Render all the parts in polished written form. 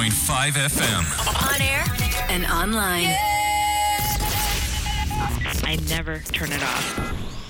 101.5 FM. On air and online. I never turn it off.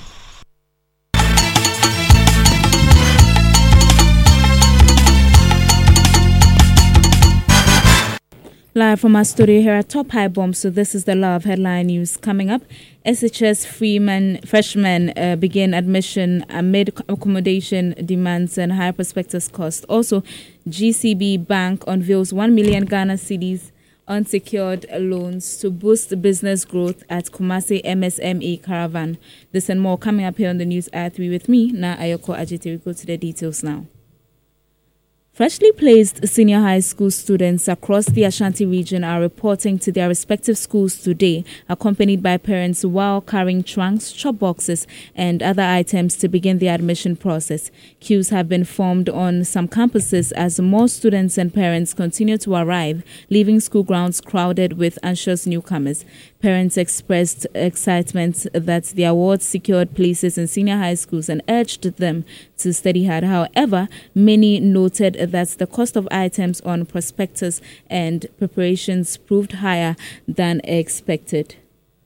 Live from our studio here at Top High Bomb. So this is the Love headline news coming up. SHS freshmen begin admission amid accommodation demands and higher prospectus cost. Also, GCB Bank unveils 1 million Ghana cedis unsecured loans to boost business growth at Kumasi MSME Caravan. This and more coming up here on the news at 3 with me, Na Ayoko Ajite. We go to the details now. Freshly placed senior high school students across the Ashanti region are reporting to their respective schools today, accompanied by parents while carrying trunks, chop boxes, and other items to begin the admission process. Queues have been formed on some campuses as more students and parents continue to arrive, leaving school grounds crowded with anxious newcomers. Parents expressed excitement that the awards secured places in senior high schools and urged them to study hard. However, many noted that the cost of items on prospectus and preparations proved higher than expected.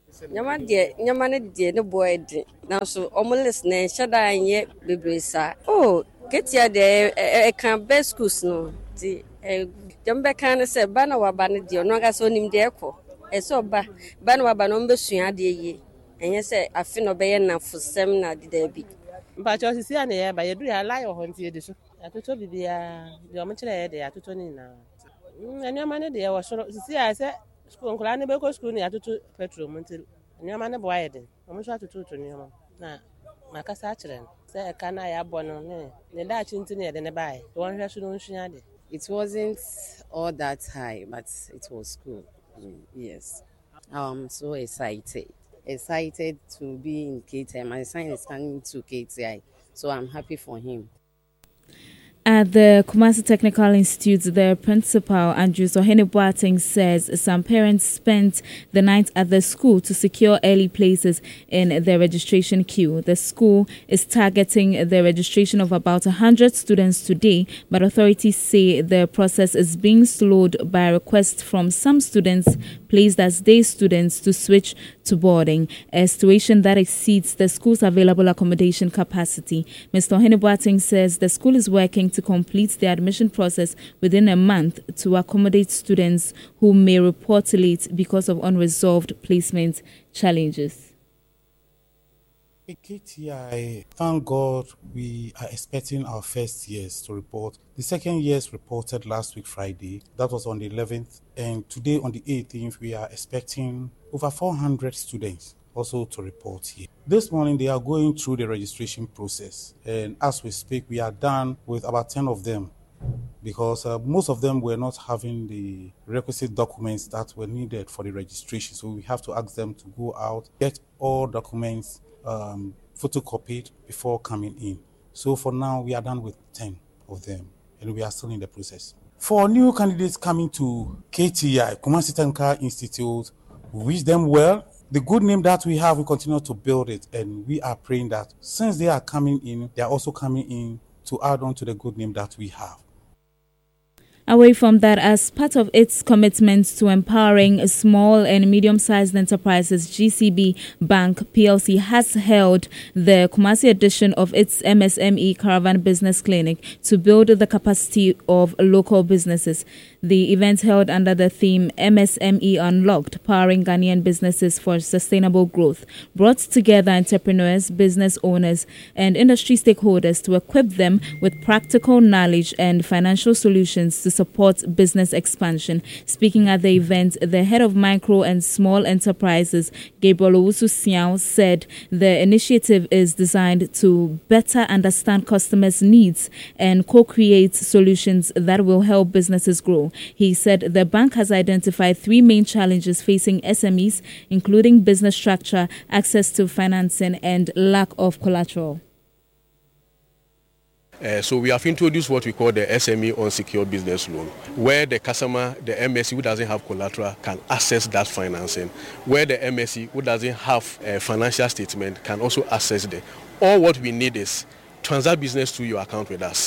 Oh, get ya there, can best schools no. Jumbe can say, Bana wa banadio, no gas on him there. So Banwa Banombe Suya de and yes, I feel no bayana for seminar did there be. But you see, I by a do a lie or hunty edition. I told you the amateur they are to Tony now. And your money there was so see, I said, school Colani Beko school near to petrol until your man of wide. I'm sure to two to you. Now, my Cassatran say, can I have one on me? The Dutch internet and a buy. The one resolution. It wasn't all that high, but it was cool. Yes. I'm so excited to be in KTI. My son is coming to KTI, so I'm happy for him. At the Kumasi Technical Institute, the principal, Andrew Sohene Boateng, says some parents spent the night at the school to secure early places in the registration queue. The school is targeting the registration of about 100 students today, but authorities say the process is being slowed by requests from some students placed as day students to switch to boarding, a situation that exceeds the school's available accommodation capacity. Mr. Sohene Boateng says the school is working to complete the admission process within a month to accommodate students who may report late because of unresolved placement challenges. KTI, thank God we are expecting our first years to report. The second years reported last week Friday, that was on the 11th, and today on the 18th we are expecting over 400 students also to report here. This morning they are going through the registration process, and as we speak we are done with about 10 of them because most of them were not having the requisite documents that were needed for the registration, so we have to ask them to go out, get all documents photocopied before coming in. So for now we are done with 10 of them and we are still in the process. For new candidates coming to KTI, Kumasi Technical Institute, we wish them well. The good name that we have, we continue to build it, and we are praying that since they are coming in, they are also coming in to add on to the good name that we have. Away from that, as part of its commitment to empowering small and medium-sized enterprises, GCB Bank PLC has held the Kumasi edition of its MSME Caravan Business Clinic to build the capacity of local businesses. The event held under the theme MSME Unlocked, Powering Ghanaian Businesses for Sustainable Growth, brought together entrepreneurs, business owners, and industry stakeholders to equip them with practical knowledge and financial solutions to support business expansion. Speaking at the event, the head of micro and small enterprises, Gabriel Owusu-Siao, said the initiative is designed to better understand customers' needs and co-create solutions that will help businesses grow. He said the bank has identified three main challenges facing SMEs, including business structure, access to financing, and lack of collateral. So we have introduced what we call the SME unsecured business loan, where the customer, the MSE who doesn't have collateral, can access that financing, where the MSE who doesn't have a financial statement can also access it. All what we need is transact business through your account with us.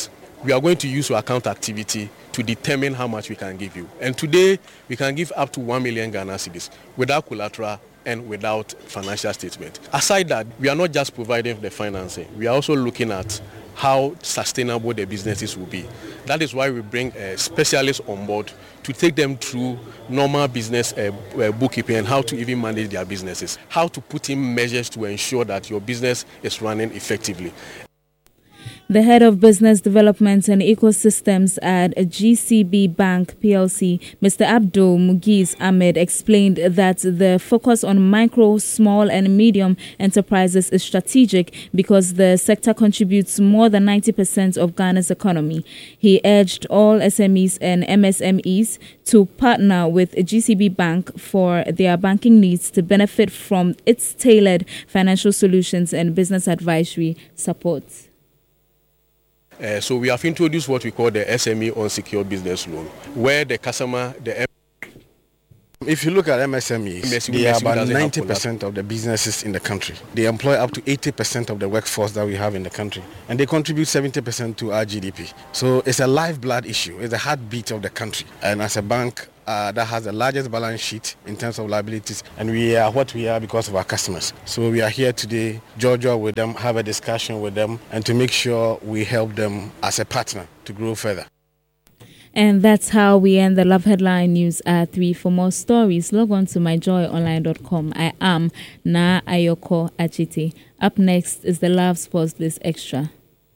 we are going to use your account activity to determine how much we can give you. And today, we can give up to 1 million Ghana cedis without collateral and without financial statement. Aside that, we are not just providing the financing, we are also looking at how sustainable the businesses will be. That is why we bring a specialist on board to take them through normal business bookkeeping and how to even manage their businesses, how to put in measures to ensure that your business is running effectively. The head of business development and ecosystems at GCB Bank PLC, Mr. Abdul Mugiz Ahmed, explained that the focus on micro, small and medium enterprises is strategic because the sector contributes more than 90% of Ghana's economy. He urged all SMEs and MSMEs to partner with GCB Bank for their banking needs to benefit from its tailored financial solutions and business advisory support. So we have introduced what we call the SME unsecured business loan, where the customer, if you look at MSMEs, they are about 90% of the businesses in the country. They employ up to 80% of the workforce that we have in the country, and they contribute 70% to our GDP. So it's a lifeblood issue. It's a heartbeat of the country. And as a bank that has the largest balance sheet in terms of liabilities, and we are what we are because of our customers. So we are here today, Georgia, with them, have a discussion with them, and to make sure we help them as a partner to grow further. And that's how we end the Love Headline News at 3. For more stories, log on to myjoyonline.com. I am Na Ayoko Achiti. Up next is the Love Sports List Extra.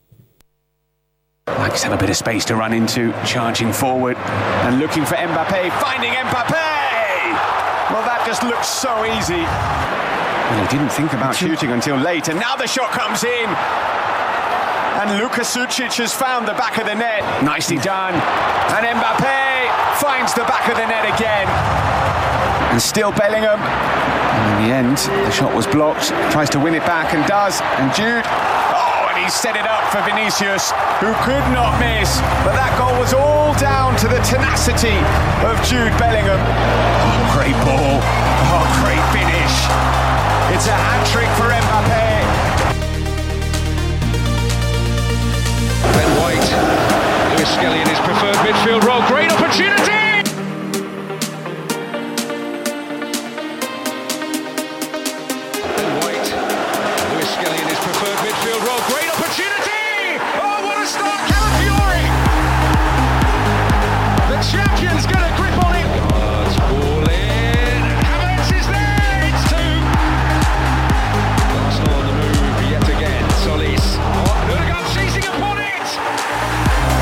Max had a bit of space to run into, charging forward and looking for Mbappe, finding Mbappe! Well, that just looks so easy. Well, he didn't think about shooting until late, and now the shot comes in. And Luka Sucic has found the back of the net. Nicely done. And Mbappe finds the back of the net again. And still Bellingham. And in the end, the shot was blocked. Tries to win it back and does. And Jude. Oh, and he set it up for Vinicius, who could not miss. But that goal was all down to the tenacity of Jude Bellingham. Oh, great ball. Oh, great finish. It's a hat-trick for Mbappe. Ben White, Lewis Skelly in his preferred midfield role. Great opportunity!